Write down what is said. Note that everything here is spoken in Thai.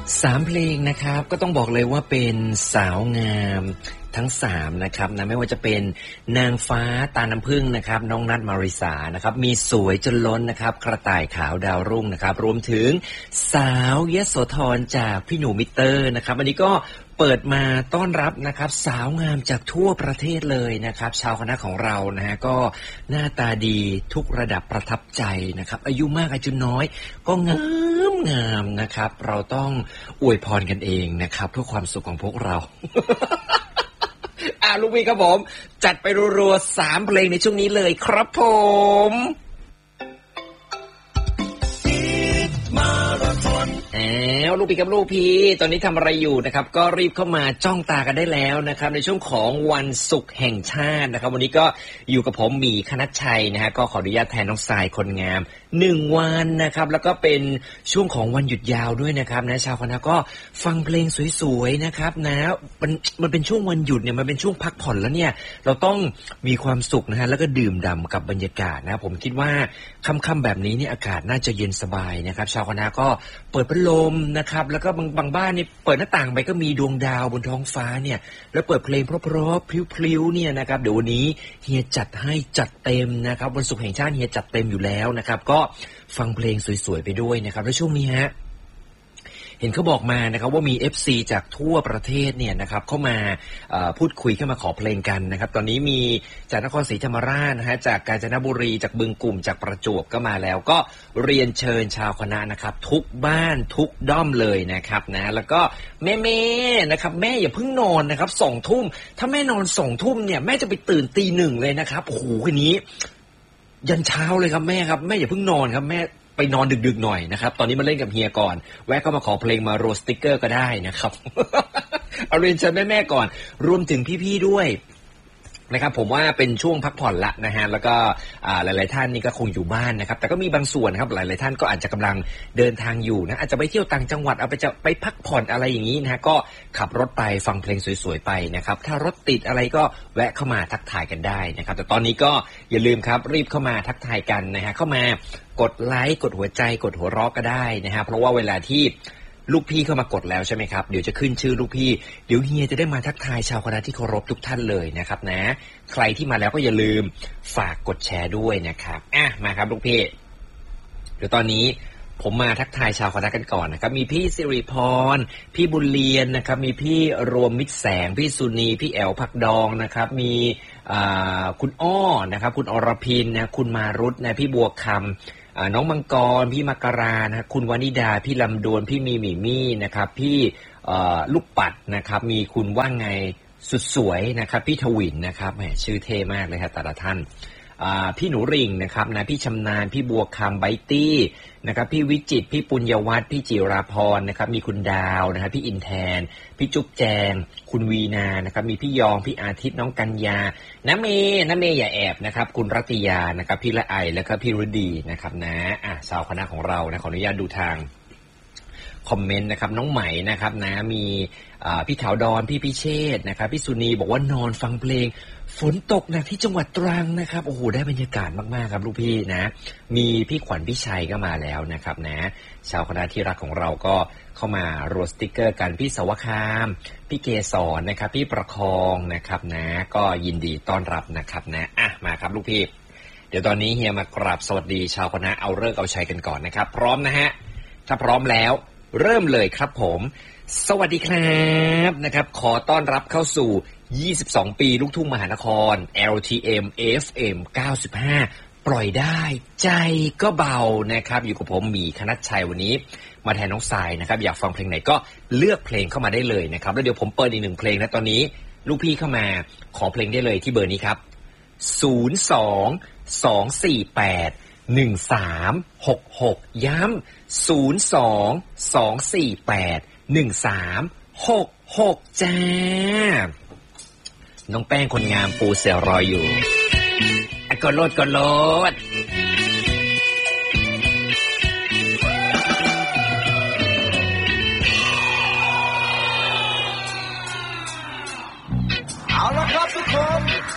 3 เพลงนะครับก็ต้องบอกเลยว่าเป็นสาวงามทั้ง3นะครับนะไม่ว่าจะเป็นนางฟ้าตาน้ำผึ้งนะครับน้องนัทมาริสานะครับมีสวยจนล้นนะครับกระต่ายขาวดาวรุ่งนะครับรวมถึงสาวยโสธรจากพี่หนูมิเตอร์นะครับวันนี้ก็เปิดมาต้อนรับนะครับสาวงามจากทั่วประเทศเลยนะครับชาวคณะของเรานะฮะก็หน้าตาดีทุกระดับประทับใจนะครับอายุมากอายุน้อยก็งามนะครับเราต้องอวยพรกันเองนะครับเพื่อความสุขของพวกเรา ลูกพี่ครับผมจัดไปรัวๆ3 เพลงในช่วงนี้เลยครับผมลูกพี่กับลูกพี่ตอนนี้ทำอะไรอยู่นะครับก็รีบเข้ามาจ้องตากันได้แล้วนะครับในช่วงของวันศุกร์แห่งชาตินะครับวันนี้ก็อยู่กับผมหมีคณัชชัยนะฮะก็ขออนุญาตแทนน้องทรายคนงาม1 วันนะครับแล้วก็เป็นช่วงของวันหยุดยาวด้วยนะครับนะชาวคณะก็ฟังเพลงสวยๆนะครับนะมันเป็นช่วงวันหยุดเนี่ยมันเป็นช่วงพักผ่อนแล้วเนี่ยเราต้องมีความสุขนะฮะแล้วก็ดื่มด่ำกับบรรยากาศนะผมคิดว่าค่ำๆแบบนี้เนี่ยอากาศน่าจะเย็นสบายนะครับชาวคณะก็เปิดพัดลมนะครับแล้วก็บางบ้านนี่เปิดหน้าต่างไปก็มีดวงดาวบนท้องฟ้าเนี่ยแล้วเปิดเพลงเพราะๆพลิ้วๆเนี่ยนะครับเดี๋ยววันนี้เฮียจัดให้จัดเต็มนะครับวันศุกร์แห่งชาติเฮียจัดเต็มอยู่แล้วนะครับก็ฟังเพลงสวยๆไปด้วยนะครับแล้วช่วงนี้ฮะเห็นเขาบอกมานะครับว่ามี FC จากทั่วประเทศเนี่ยนะครับเข้ามาพูดคุยเข้ามาขอเพลงกันนะครับตอนนี้มีจากนครศรีธรรมราชนะฮะจากกาญจนบุรีจากบึงกลุ่มจากประจวบก็มาแล้วก็เรียนเชิญชาวคณะนะครับทุกบ้านทุกด้อมเลยนะครับนะแล้วก็แม่นะครับแม่อย่าเพิ่งนอนนะครับ2 ทุ่มถ้าแม่นอน2 ทุ่มเนี่ยแม่จะไปตื่นตี 1เลยนะครับโอ้โหคืนนี้ยันเช้าเลยครับแม่ครับแม่อย่าเพิ่งนอนครับแม่ไปนอนดึกๆหน่อยนะครับตอนนี้มาเล่นกับเฮียก่อนแวะเข้ามาขอเพลงมาโรสติ๊กเกอร์ก็ได้นะครับ เอาเรียนเชิญแม่ๆก่อนรวมถึงพี่ๆด้วยนะครับผมว่าเป็นช่วงพักผ่อนละนะฮะแล้วก็หลายๆท่านนี่ก็คงอยู่บ้านนะครับแต่ก็มีบางส่วนนะครับหลายๆท่านก็อาจจะกำลังเดินทางอยู่นะอาจจะไปเที่ยวต่างจังหวัดเอาไปพักผ่อนอะไรอย่างนี้นะฮะก็ขับรถไปฟังเพลงสวยๆไปนะครับถ้ารถติดอะไรก็แวะเข้ามาทักทายกันได้นะครับแต่ตอนนี้ก็อย่าลืมครับรีบเข้ามาทักทายกันนะฮะเข้ามากดไลค์กดหัวใจกดหัวเราะก็ได้นะฮะเพราะว่าเวลาที่ลูกพี่เข้ามากดแล้วใช่ไหมครับเดี๋ยวจะขึ้นชื่อลูกพี่เดี๋ยวเฮียจะได้มาทักทายชาวคณะที่เคารพทุกท่านเลยนะครับนะใครที่มาแล้วก็อย่าลืมฝากกดแชร์ด้วยนะครับมาครับลูกพี่เดี๋ยวตอนนี้ผมมาทักทายชาวคณะกันก่อนนะครับมีพี่สิริพรพี่บุญเรียนนะครับมีพี่รวมมิตรแสงพี่สุนีพี่แอลผักดองนะครับมีคุณอ้อนะครับคุณอรพินนะคุณมารุตนะพี่บัวคำน้องมังกรพี่มักรานะคุณวานิดาพี่ลำดวนพี่มีหมี่มี่นะครับพี่ลูกปัดนะครับมีคุณว่างไงสุดสวยนะครับพี่ทวินนะครับแหมชื่อเท่มากเลยครับแต่ละท่านพี่หนูริ่งนะครับนะพี่ชำนาญพี่บัวคำไบตี้นะครับพี่วิจิตรพี่ปุญญวัฒน์พี่จิราพรนะครับมีคุณดาวนะครับพี่อินแทนพี่จุ๊บแจงคุณวีนานะครับมีพี่ยองพี่อาทิตย์น้องกัญญาน้าเมย์อย่าแอบนะครับคุณรัตยานะครับพี่ละไอแล้วก็พี่ฤดีนะครับนะชาวคณะของเรานะขออนุญาตดูทางคอมเมนต์นะครับน้องไหมนะครับนะมีพี่ขาวดอนพี่พิเชษนะครับพี่สุนีบอกว่านอนฟังเพลงฝนตกหนักที่จังหวัดตรังนะครับโอ้โหได้บรรยากาศมากๆครับลูกพี่นะมีพี่ขวัญพี่ชัยก็มาแล้วนะครับนะชาวคณะที่รักของเราก็เข้ามาโรสติ๊กเกอร์กันพี่สวคามพี่เกศรนะครับพี่ประคองนะครับนะก็ยินดีต้อนรับนะครับนะมาครับลูกพี่เดี๋ยวตอนนี้เฮียมากราบสวัสดีชาวคณะเอาฤกษ์เอาชัยกันก่อนนะครับพร้อมนะฮะถ้าพร้อมแล้วเริ่มเลยครับผมสวัสดีครับนะครับขอต้อนรับเข้าสู่22 ปีลูกทุ่งมหานคร LTM FM 95ปล่อยได้ใจก็เบานะครับอยู่กับผมหมีคณัชชัยวันนี้มาแทนน้องทรายนะครับอยากฟังเพลงไหนก็เลือกเพลงเข้ามาได้เลยนะครับแล้วเดี๋ยวผมเปิดอีก1เพลงนะตอนนี้ลูกพี่เข้ามาขอเพลงได้เลยที่เบอร์นี้ครับ02-248-1366ย้ำ02-248-1366จ้าน้องแป้งคนงามปูเสือรออยู่กดโลด